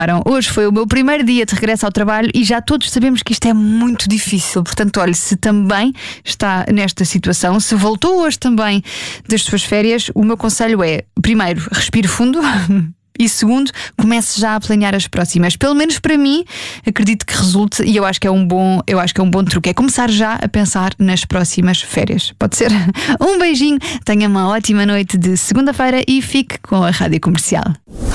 Hoje foi o meu primeiro dia de regresso ao trabalho e já todos sabemos que isto é muito difícil. Portanto, olha, se também está nesta situação, se voltou hoje também das suas férias, o meu conselho é, primeiro, respire fundo. E segundo, comece já a planear as próximas. Pelo menos para mim, acredito que resulte. E eu acho que é um bom truque. É começar já a pensar nas próximas férias. Pode ser? Um beijinho, tenha uma ótima noite de segunda-feira e fique com a Rádio Comercial.